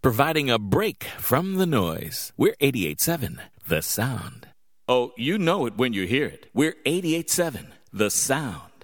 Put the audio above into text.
providing a break from the noise. We're 88.7 The Sound. Oh, you know it when you hear it. We're 88.7 The Sound.